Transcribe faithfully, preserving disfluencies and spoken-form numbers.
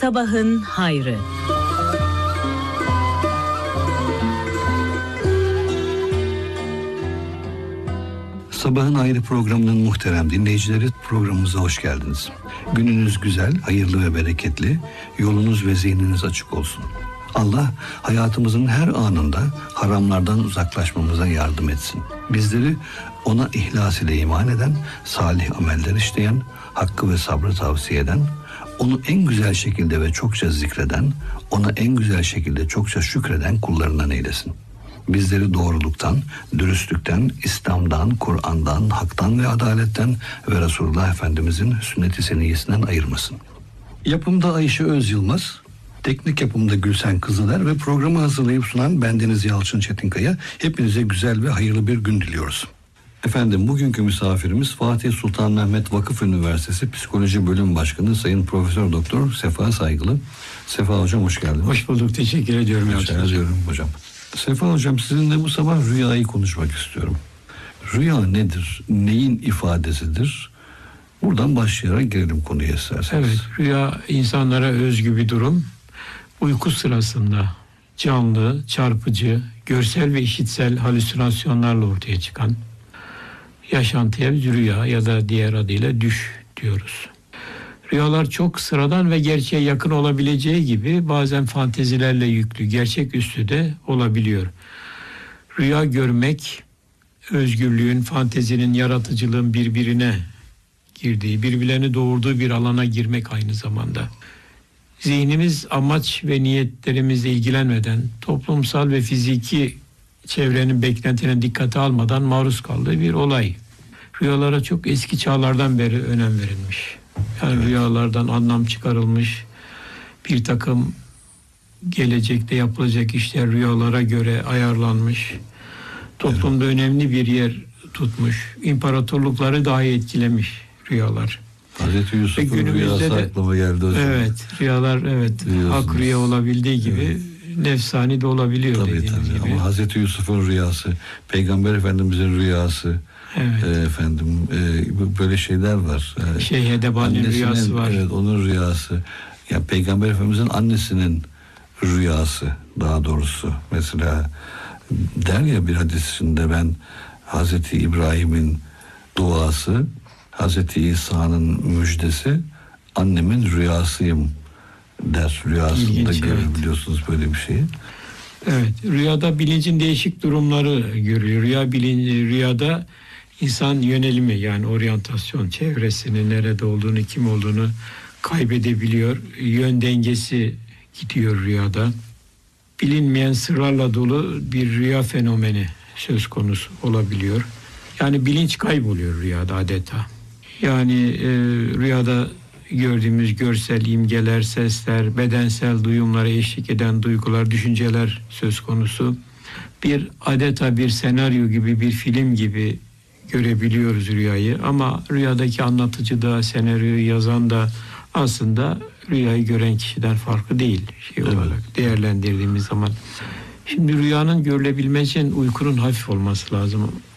Sabahın hayrı. Sabahın Hayrı programının muhterem dinleyicileri, programımıza hoş geldiniz. Gününüz güzel, hayırlı ve bereketli, yolunuz ve zihniniz açık olsun. Allah hayatımızın her anında haramlardan uzaklaşmamıza yardım etsin. Bizleri ona ihlas ile iman eden, salih ameller işleyen, hakkı ve sabrı tavsiye eden, onu en güzel şekilde ve çokça zikreden, ona en güzel şekilde çokça şükreden kullarından eylesin. Bizleri doğruluktan, dürüstlükten, İslam'dan, Kur'an'dan, haktan ve adaletten ve Resulullah Efendimizin sünnet-i seniyyesinden ayırmasın. Yapımda Ayşe Öz Yılmaz, teknik yapımda Gülsen Kızıler ve programı hazırlayıp sunan bendeniz Yalçın Çetinkaya. Hepinize güzel ve hayırlı bir gün diliyoruz. Efendim, bugünkü misafirimiz Fatih Sultan Mehmet Vakıf Üniversitesi Psikoloji Bölüm Başkanı Sayın Profesör Doktor Sefa Saygılı. Sefa Hocam hoş geldiniz. Hoş bulduk, teşekkür ediyorum. Teşekkür ediyorum hocam. Sefa Hocam, sizinle bu sabah rüyayı konuşmak istiyorum. Rüya nedir? Neyin ifadesidir? Buradan başlayarak girelim konuya isterseniz. Evet, rüya insanlara özgü bir durum. Uyku sırasında canlı, çarpıcı, görsel ve işitsel halüsinasyonlarla ortaya çıkan yaşantıya biz rüya ya da diğer adıyla düş diyoruz. Rüyalar çok sıradan ve gerçeğe yakın olabileceği gibi bazen fantezilerle yüklü, gerçeküstü de olabiliyor. Rüya görmek, özgürlüğün, fantezinin, yaratıcılığın birbirine girdiği, birbirlerini doğurduğu bir alana girmek aynı zamanda. Zihnimiz amaç ve niyetlerimizle ilgilenmeden, toplumsal ve fiziki çevrenin beklentilerine dikkate almadan maruz kaldığı bir olay. Rüyalara çok eski çağlardan beri önem verilmiş. Yani evet. Rüyalardan anlam çıkarılmış, bir takım gelecekte yapılacak işler rüyalara göre ayarlanmış. Toplumda evet. önemli bir yer tutmuş. İmparatorlukları dahi etkilemiş rüyalar. Hazreti Yusuf'un rüyası de, aklıma geldi hocam. Evet, rüyalar evet hak rüya olabildiği gibi evet. nefsani de olabiliyor tabii, dediğiniz tabii. gibi. Ama Hazreti Yusuf'un rüyası, Peygamber Efendimiz'in rüyası, evet. e, efendim e, böyle şeyler var. E, Şeyh Edebani'nin rüyası var. Evet, onun rüyası. Ya Peygamber Efendimiz'in annesinin rüyası daha doğrusu. Mesela der ya bir hadisinde, ben Hazreti İbrahim'in duası, Hazreti İsa'nın müjdesi, annemin rüyasıyım der. Rüyasında görebiliyorsunuz evet. böyle bir şeyi. Evet, rüyada bilincin değişik durumları görüyor. Rüya bilinci, rüyada insan yönelimi, yani oryantasyon, çevresini, nerede olduğunu, kim olduğunu kaybedebiliyor. Yön dengesi gidiyor rüyada. Bilinmeyen sırlarla dolu bir rüya fenomeni söz konusu olabiliyor. Yani bilinç kayboluyor rüyada adeta. Yani e, rüyada gördüğümüz görsel imgeler, sesler, bedensel duyumlara eşlik eden duygular, düşünceler söz konusu. Bir adeta bir senaryo gibi, bir film gibi görebiliyoruz rüyayı. Ama rüyadaki anlatıcı da, senaryoyu yazan da aslında rüyayı gören kişiden farklı değil şey evet. olarak değerlendirdiğimiz zaman. Şimdi rüyanın görülebilmesi için uykunun hafif olması lazım.